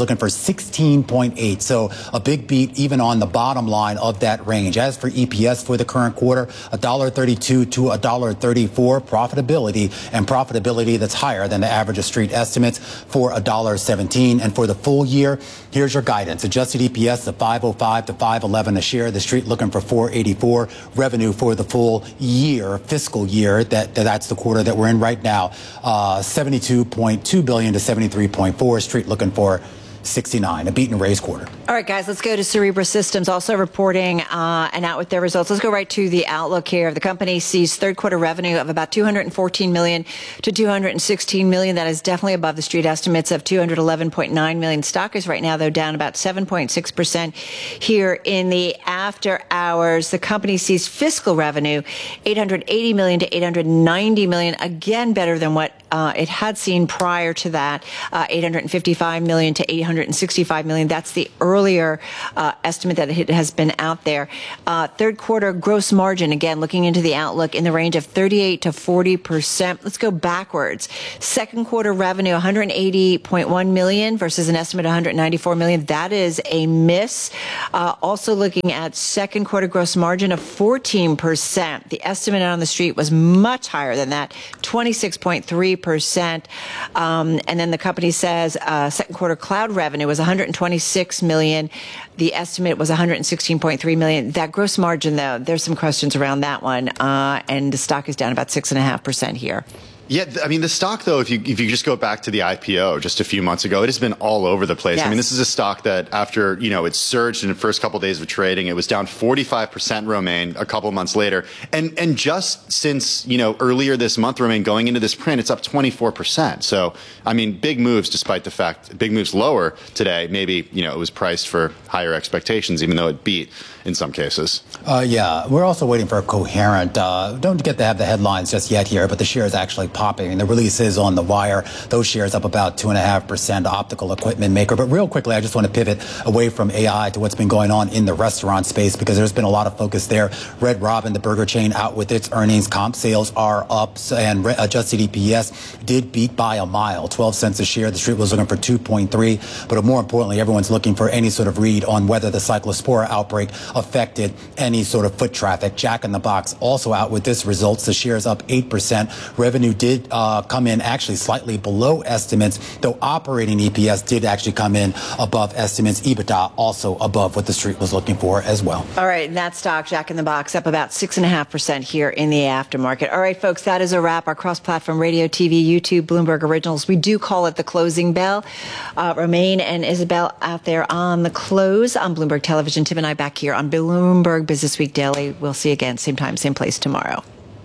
looking for sixteen point eight. So a big beat even on the bottom line of that range. As for E P S for the current quarter, one dollar thirty-two to one dollar thirty-four, profitability and profitability that's higher than the average of street estimates for one dollar seventeen. And for the full year, here's your guidance. Adjusted E P S of five oh five to five eleven a share. The street looking for four eighty-four. Revenue for the full year, fiscal year, that, that that's the quarter that we're in right now, uh, seventy-two point two billion to seventy-three point four. Street looking for sixty-nine, a beat and raise quarter. All right, guys, let's go to Cerebras Systems, also reporting uh, and out with their results. Let's go right to the outlook here. The company sees third quarter revenue of about two hundred fourteen million to two hundred sixteen million. That is definitely above the street estimates of two hundred eleven point nine million. Stock is right now, though, down about seven point six percent here in the after hours. The company sees fiscal revenue eight hundred eighty million to eight hundred ninety million. Again, better than what uh, it had seen prior to that, uh, eight hundred fifty-five million to eight hundred sixty-five million. That's the earlier uh, estimate that it has been out there. Uh, third quarter gross margin, again, looking into the outlook in the range of thirty-eight to forty percent. Let's go backwards. Second quarter revenue, one hundred eighty point one million versus an estimate of one hundred ninety-four million. That is a miss. Uh, also looking at second quarter gross margin of fourteen percent. The estimate on the street was much higher than that, twenty-six point three percent. Um, and then the company says uh, second quarter cloud revenue was one hundred twenty-six million. The estimate was one hundred sixteen point three million. That gross margin, though, there's some questions around that one. Uh, and the stock is down about six point five percent here. Yeah, I mean, the stock, though, if you if you just go back to the I P O just a few months ago, it has been all over the place. Yes. I mean, this is a stock that after, you know, it surged in the first couple of days of trading, it was down forty-five percent, Romaine, a couple months later. And and just since, you know, earlier this month, Romaine, going into this print, it's up twenty-four percent. So, I mean, big moves despite the fact, big moves lower today. Maybe, you know, it was priced for higher expectations, even though it beat in some cases. Uh, yeah, we're also waiting for a Coherent. Uh, don't get to have the headlines just yet here, but the share is actually popping. And the release is on the wire. Those shares up about two and a half percent. Optical equipment maker. But real quickly, I just want to pivot away from A I to what's been going on in the restaurant space because there's been a lot of focus there. Red Robin, the burger chain, out with its earnings. Comp sales are up, and adjusted E P S did beat by a mile, twelve cents a share. The street was looking for two point three. But more importantly, everyone's looking for any sort of read on whether the cyclospora outbreak affected any sort of foot traffic. Jack in the Box also out with this results. The shares up eight percent. Revenue did uh, come in actually slightly below estimates, though operating E P S did actually come in above estimates. EBITDA also above what the street was looking for as well. All right, and that stock, Jack in the Box, up about six point five percent here in the aftermarket. All right, folks, that is a wrap. Our cross-platform radio, T V, YouTube, Bloomberg Originals. We do call it the closing bell. Uh, Romaine and Isabel out there on the close on Bloomberg Television. Tim and I back here on Bloomberg Business Week Daily. We'll see you again, same time, same place tomorrow.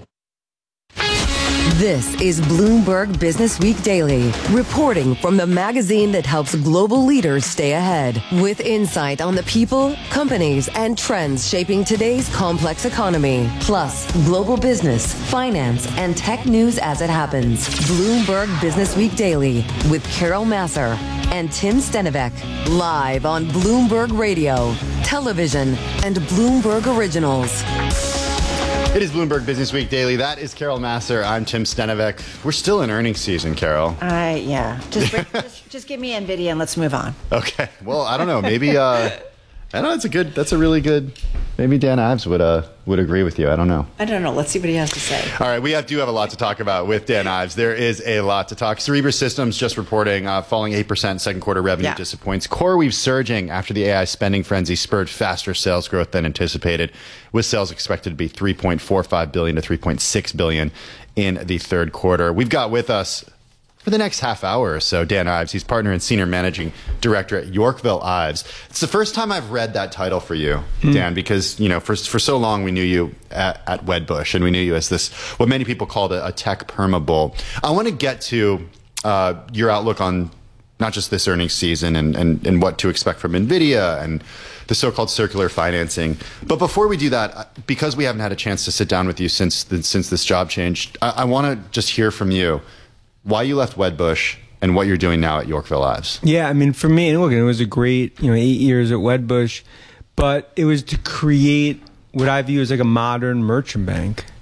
This is Bloomberg Business Week Daily, reporting from the magazine that helps global leaders stay ahead, with insight on the people, companies, and trends shaping today's complex economy, plus global business, finance, and tech news as it happens. Bloomberg Business Week Daily with Carol Massar and Tim Stenivek, live on Bloomberg Radio, television, and Bloomberg Originals. It is Bloomberg Business Week Daily. That is Carol Massar. I'm Tim Stenivek. We're still in earnings season, Carol. Uh, yeah. Just, just, just give me NVIDIA and let's move on. Okay. Well, I don't know. Maybe, uh, I don't know. It's a good, that's a really good, maybe Dan Ives would, uh, would agree with you. I don't know. I don't know. Let's see what he has to say. All right. We have, do have a lot to talk about with Dan Ives. There is a lot to talk. Cerebras Systems just reporting, uh, falling eight percent. Second quarter revenue yeah. disappoints. CoreWeave surging after the A I spending frenzy spurred faster sales growth than anticipated, with sales expected to be three point four five billion dollars to three point six billion dollars in the third quarter. We've got with us for the next half hour or so, Dan Ives. He's partner and senior managing director at Yorkville Ives. It's the first time I've read that title for you, mm. Dan, because, you know, for, for so long we knew you at, at Wedbush, and we knew you as this, what many people called a, a tech perma bull. I want to get to uh, your outlook on not just this earnings season and, and, and what to expect from NVIDIA and the so-called circular financing. But before we do that, because we haven't had a chance to sit down with you since the, since this job changed, I, I want to just hear from you why you left Wedbush and what you're doing now at Yorkville Ives. Yeah, I mean, for me, and look, it was a great, you know, eight years at Wedbush, but it was to create what I view as like a modern merchant bank.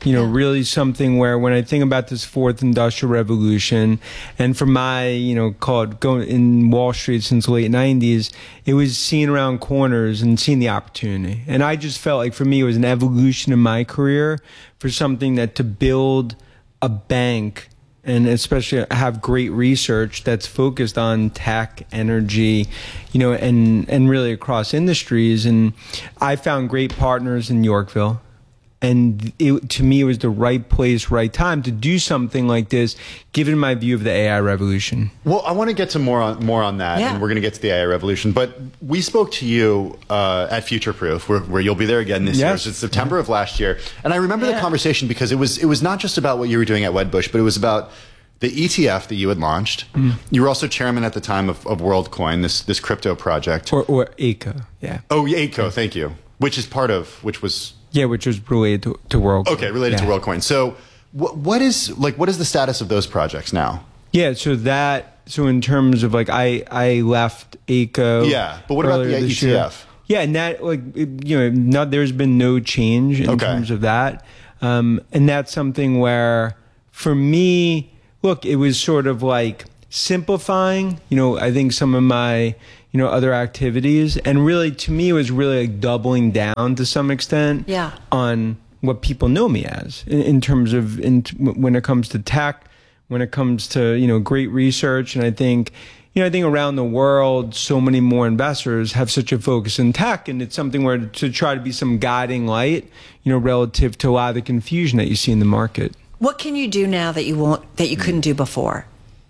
You know, really something where when I think about this fourth industrial revolution, and for my, you know, called going in Wall Street since the late nineties, it was seeing around corners and seeing the opportunity. And I just felt like for me, it was an evolution in my career for something that to build a bank and especially have great research that's focused on tech, energy, you know, and, and really across industries. And I found great partners in Yorkville. And it, to me, it was the right place, right time to do something like this, given my view of the A I revolution. Well, I want to get to more on more on that, Yeah. and we're going to get to the A I revolution. But we spoke to you uh, at Future Proof, where, where you'll be there again this Yes. year. So it's September of last year, and I remember the conversation because it was it was not just about what you were doing at Wedbush, but it was about the E T F that you had launched. Mm. You were also chairman at the time of, of WorldCoin, this this crypto project, or or A C O, yeah. Oh, A C O, thank you. Which is part of which was. Yeah, which was related to, to WorldCoin. Okay, related yeah. to WorldCoin. So, wh- what is like? What is the status of those projects now? Yeah, so that so in terms of like I I left A C O. Yeah, but what about earlier the this E T F? year. Yeah, and that like it, you know, not there's been no change in Okay. terms of that, um, and that's something where for me, look, it was sort of like simplifying. You know, I think some of my you know, other activities. And really, to me, it was really like doubling down to some extent Yeah. on what people know me as in, in terms of in, when it comes to tech, when it comes to, you know, great research. And I think, you know, I think around the world, so many more investors have such a focus in tech, and it's something where to try to be some guiding light, you know, relative to a lot of the confusion that you see in the market. What can you do now that you won't that you couldn't do before?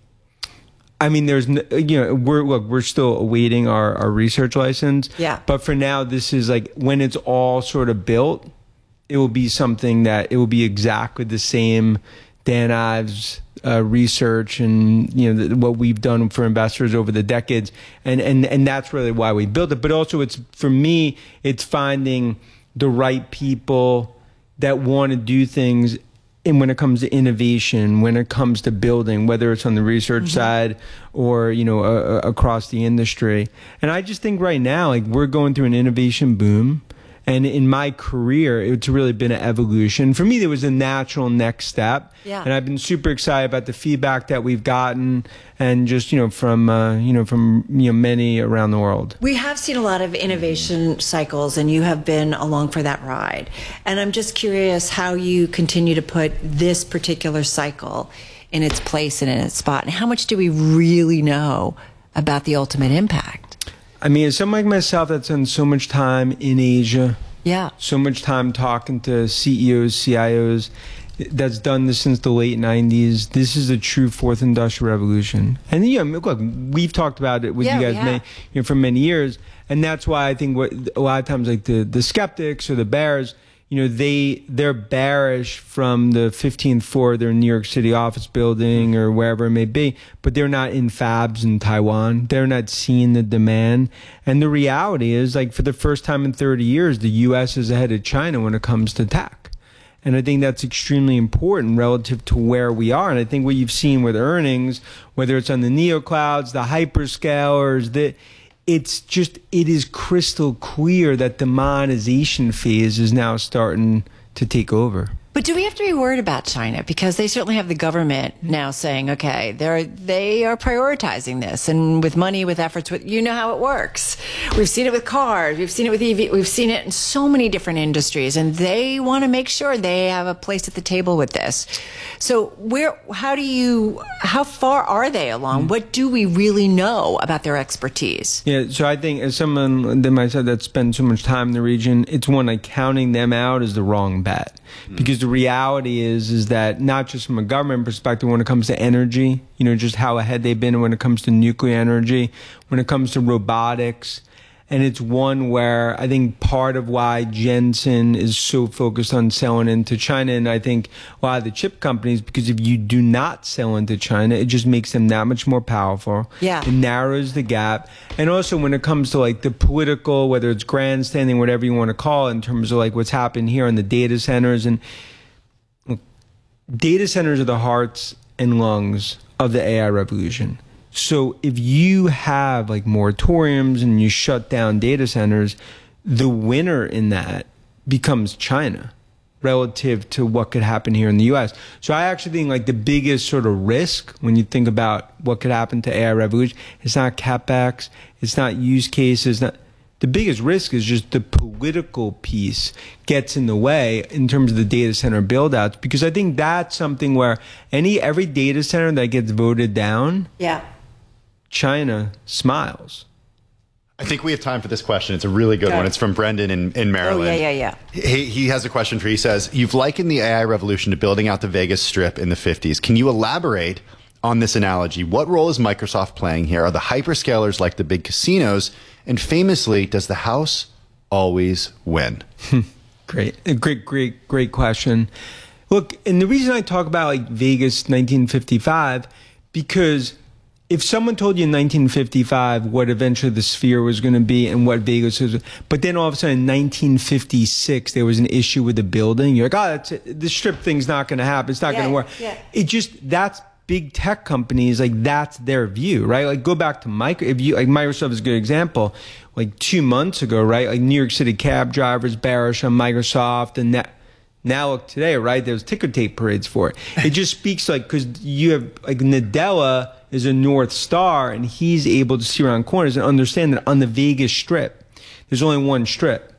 I mean, there's, n- you know, we're, look, we're still awaiting our, our research license. Yeah. But for now, this is like, when it's all sort of built, it will be something that it will be exactly the same Dan Ives uh, research and, you know, the, what we've done for investors over the decades. And, and, and that's really why we built it. But also it's, for me, it's finding the right people that want to do things. And when it comes to innovation, when it comes to building, whether it's on the research Mm-hmm. side or, you know, uh, across the industry. And I just think right now, like, we're going through an innovation boom. And in my career, it's really been an evolution. For me, there was a natural next step. Yeah. And I've been super excited about the feedback that we've gotten, and just, you know, from, uh, you know, from, you know, many around the world. We have seen a lot of innovation cycles, and you have been along for that ride. And I'm just curious how you continue to put this particular cycle in its place and in its spot. And how much do we really know about the ultimate impact? I mean, as someone like myself that's spent so much time in Asia, Yeah. so much time talking to C E Os, C I Os, that's done this since the late nineties. This is a true fourth industrial revolution. And yeah, look, we've talked about it with Yeah, you we guys many, have. you know, for many years. And that's why I think what a lot of times, like the, the skeptics or the bears, you know, they, they're bearish from the fifteenth floor of their New York City office building or wherever it may be, but they're not in fabs in Taiwan. They're not seeing the demand. And the reality is, like, for the first time in thirty years, the U S is ahead of China when it comes to tech. And I think that's extremely important relative to where we are. And I think what you've seen with earnings, whether it's on the neoclouds, the hyperscalers, the it's just, it is crystal clear that the monetization phase is now starting to take over. But do we have to be worried about China? Because they certainly have the government now saying, okay, they're, they are prioritizing this. And with money, with efforts, with, you know how it works. We've seen it with cars. We've seen it with E V. We've seen it in so many different industries. And they want to make sure they have a place at the table with this. So where, how do you, how far are they along? What do we really know about their expertise? Yeah, so I think as someone that myself that spends so much time in the region, it's one, like, counting them out is the wrong bet. Because the reality is, is that not just from a government perspective, when it comes to energy, you know, just how ahead they've been when it comes to nuclear energy, when it comes to robotics. And it's one where I think part of why Jensen is so focused on selling into China, and I think a lot of the chip companies, because if you do not sell into China, it just makes them that much more powerful. Yeah. It narrows the gap. And also when it comes to, like, the political, whether it's grandstanding, whatever you want to call it, in terms of, like, what's happened here in the data centers. And look, data centers are the hearts and lungs of the A I revolution. So if you have, like, moratoriums and you shut down data centers, the winner in that becomes China. relative to what could happen here in the U S. So I actually think like the biggest sort of risk when you think about what could happen to A I revolution, it's not CapEx, it's not use cases, not, the biggest risk is just the political piece gets in the way in terms of the data center build outs, because I think that's something where any every data center that gets voted down, yeah, China smiles. I think we have time for this question. It's a really good Go. one. It's from Brendan in, in Maryland. Oh, yeah, yeah, yeah. He, he has a question for you. He says, you've likened the A I revolution to building out the Vegas Strip in the fifties. Can you elaborate on this analogy? What role is Microsoft playing here? Are the hyperscalers like the big casinos? And famously, does the house always win? Great, great, great, great question. Look, and the reason I talk about like Vegas nineteen fifty-five, because if someone told you in nineteen fifty-five what eventually the Sphere was going to be and what Vegas was, but then all of a sudden in nineteen fifty-six there was an issue with the building, you're like, oh, that's it. The Strip thing's not going to happen. It's not Yeah, going to work. yeah. It just, that's big tech companies, like that's their view, right? Like go back to Micro, if you like Microsoft is a good example. Like two months ago, right? Like New York City cab drivers bearish on Microsoft, and that. Now look today, right? There's ticker tape parades for it. It just speaks like, because you have like Nadella is a North Star, and he's able to see around corners and understand that on the Vegas Strip, there's only one strip.